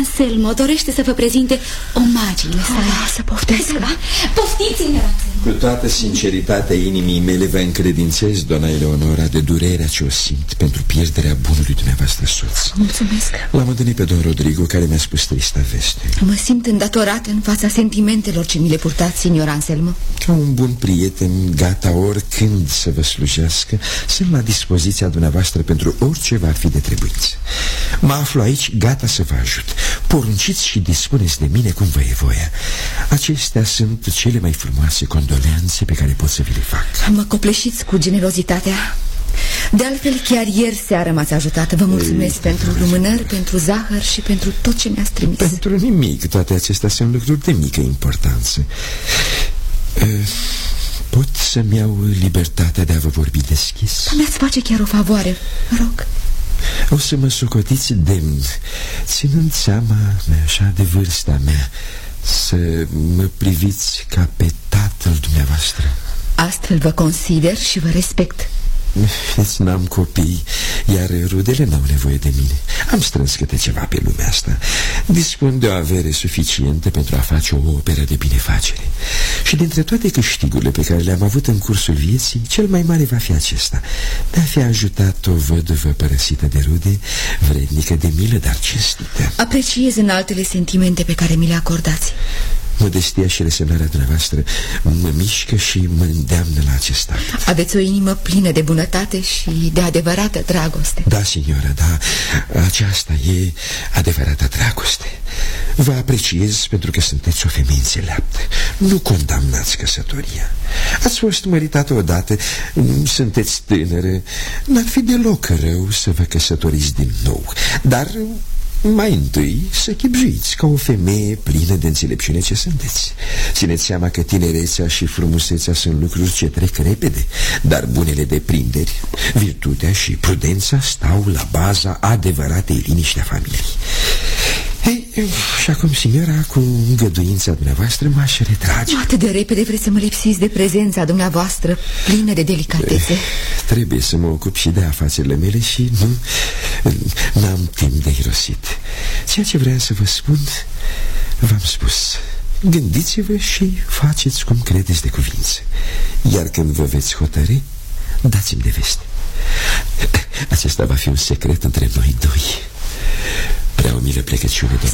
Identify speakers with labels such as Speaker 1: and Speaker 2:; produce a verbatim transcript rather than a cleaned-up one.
Speaker 1: Anselmo dorește să vă prezinte omagiile sale.
Speaker 2: Oh, să poftesc.
Speaker 1: Da? Poftiți, signor Anselmo.
Speaker 3: Cu toată sinceritatea inimii mele vă încredințez, doamna Eleonora, de durerea ce o simt pentru pierderea bunului dumneavoastră soț.
Speaker 2: Mulțumesc.
Speaker 3: L-am întâlnit pe domn Rodrigo, care mi-a spus trista veste.
Speaker 2: Mă simt îndatorat în fața sentimentelor ce mi le purtați, signor Anselmo.
Speaker 3: Ca un bun prieten, gata oricând să vă slujească, sunt la dispoziția dumneavoastră pentru orice va fi de trebuință. Mă aflu aici gata să vă ajut. Porunciți și dispuneți de mine cum vă e voia. Acestea sunt cele mai frumoase condoleanțe pe care pot să vi le fac.
Speaker 2: Mă copleșiți cu generozitatea. De altfel, chiar ieri seară m-ați ajutat. Vă mulțumesc Ei, pentru lumânări, pentru zahăr și pentru tot ce mi-ați trimis.
Speaker 3: Pentru nimic, toate acestea sunt lucruri de mică importanță. Pot să-mi iau libertatea de a vă vorbi deschis?
Speaker 2: Mi-ați face chiar o favoare, rog.
Speaker 3: O să mă socotiți demn, ținând seama, așa, de vârsta mea, să mă priviți ca pe tatăl dumneavoastră.
Speaker 2: Astfel vă consider și vă respect.
Speaker 3: Vedeți, n-am copii, iar rudele n-au nevoie de mine. Am strâns câte ceva pe lumea asta. Dispun de o avere suficientă pentru a face o operă de binefacere. Și dintre toate câștigurile pe care le-am avut în cursul vieții, cel mai mare va fi acesta: de a fi ajutat o văduvă părăsită de rude, vrednică de milă, dar cinstită.
Speaker 2: Apreciez în altele sentimente pe care mi le acordați.
Speaker 3: Modestia și resemnarea dumneavoastră mă mișcă și mă îndeamnă la acest act.
Speaker 2: Aveți o inimă plină de bunătate și de adevărată dragoste.
Speaker 3: Da, signora, da, aceasta e adevărata dragoste. Vă apreciez pentru că sunteți o femeie înțeleaptă. Nu condamnați căsătoria. Ați fost măritată odată, sunteți tânără. N-ar fi deloc rău să vă căsătoriți din nou. Dar mai întâi să chibzuiți ca o femeie plină de înțelepciune ce sunteți. Țineți seama că tinerețea și frumusețea sunt lucruri ce trec repede, dar bunele deprinderi, virtutea și prudența stau la baza adevăratei liniști a familiei. Ei, și acum, signora, cu îngăduința dumneavoastră m-aș retrage.
Speaker 2: Atât de repede vreți să mă lipsiți de prezența dumneavoastră plină de delicatețe?
Speaker 3: E, trebuie să mă ocup și de afacerile mele și nu n-am timp de irosit. Ceea ce vreau să vă spun, v-am spus. Gândiți-vă și faceți cum credeți de cuvință. Iar când vă veți hotărî, dați-mi de veste. Acesta va fi un secret între noi doi. Prea o milă plecăciune de